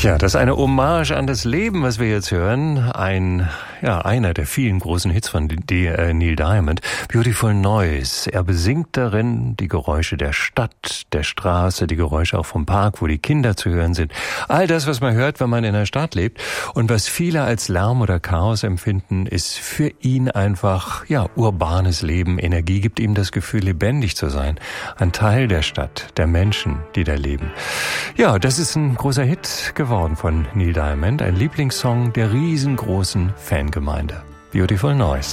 Tja, das ist eine Hommage an das Leben, was wir jetzt hören. Einer der vielen großen Hits von Neil Diamond, Beautiful Noise. Er besingt darin die Geräusche der Stadt, der Straße, die Geräusche auch vom Park, wo die Kinder zu hören sind. All das, was man hört, wenn man in der Stadt lebt. Und was viele als Lärm oder Chaos empfinden, ist für ihn einfach, urbanes Leben. Energie gibt ihm das Gefühl, lebendig zu sein. Ein Teil der Stadt, der Menschen, die da leben. Ja, das ist ein großer Hit geworden von Neil Diamond, ein Lieblingssong der riesengroßen Fangemeinde. Beautiful Noise.